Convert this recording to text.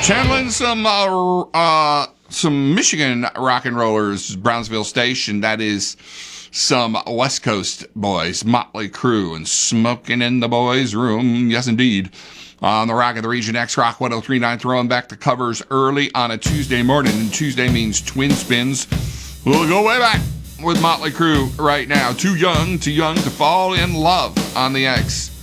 Channeling some Michigan rock and rollers, Brownsville Station. That is some West Coast boys, Motley Crue, and Smoking in the Boys' Room. Yes, indeed. On the Rock of the Region, X-Rock 103.9, throwing back the covers early on a Tuesday morning. And Tuesday means twin spins. We'll go way back with Motley Crue right now. Too young to fall in love on the X.